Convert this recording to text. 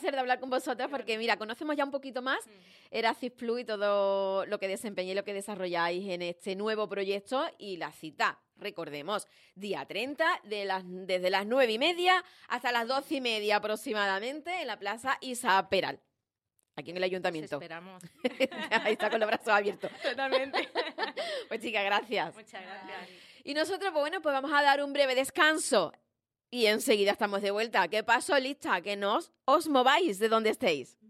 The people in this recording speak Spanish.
placer de hablar con vosotras porque, mira, conocemos ya un poquito más Erasmus Plus y todo lo que desempeñáis, lo que desarrolláis en este nuevo proyecto y la cita. Recordemos, día 30, desde las 9:30 hasta las 12:30 aproximadamente en la Plaza Isa Peral, aquí en el Ayuntamiento. Os esperamos. Ahí está con los brazos abiertos. Totalmente. Pues chicas, gracias. Muchas gracias. Y nosotros, pues bueno, pues vamos a dar un breve descanso y enseguida estamos de vuelta. ¿Qué pasó, lista? Que no os mováis de donde estéis.